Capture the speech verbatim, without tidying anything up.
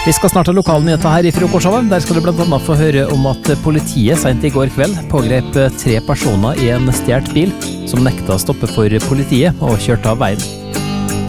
Vi skal snart ha lokale nyheter her i Frokorshowen. Der skal du blant annet få høre om at politiet sent i går kveld pågrep tre personer i en stjert bil som nekta å stoppe for politiet og kjørte av veien.